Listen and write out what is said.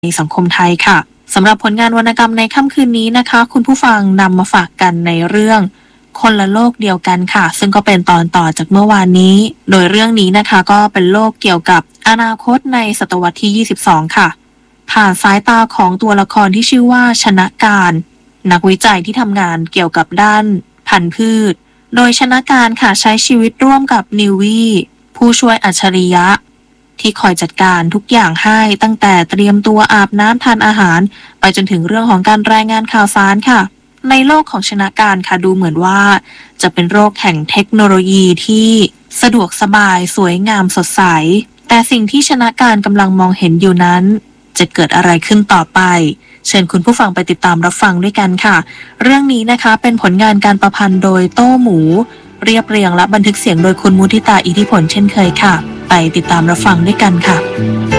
ในสังคมไทยค่ะสำหรับผลงานวรรณกรรมในค่ำคืนนี้นะคะคุณผู้ฟังนำมาฝากกันในเรื่องคนละโลกเดียวกันค่ะซึ่งก็เป็นตอนต่อจากเมื่อวานนี้โดยเรื่องนี้นะคะก็เป็นโลกเกี่ยวกับอนาคตในศตวรรษที่22ค่ะผ่านสายตาของตัวละครที่ชื่อว่าชนะการนักวิจัยที่ทำงานเกี่ยวกับด้านพันธุ์พืชโดยชนะการค่ะใช้ชีวิตร่วมกับนิววีผู้ช่วยอัจฉริยะที่คอยจัดการทุกอย่างให้ตั้งแต่เตรียมตัวอาบน้ำทานอาหารไปจนถึงเรื่องของการรายงานข่าวสารค่ะในโลกของชนะการค่ะดูเหมือนว่าจะเป็นโลกแห่งเทคโนโลยีที่สะดวกสบายสวยงามสดใสแต่สิ่งที่ชนะการกำลังมองเห็นอยู่นั้นจะเกิดอะไรขึ้นต่อไปเชิญคุณผู้ฟังไปติดตามรับฟังด้วยกันค่ะเรื่องนี้นะคะเป็นผลงานการประพันธ์โดยโต้หมูเรียบเรียงและบันทึกเสียงโดยคุณมุทิตาอิทธิผลเช่นเคยค่ะไปติดตามรับฟังด้วยกันค่ะ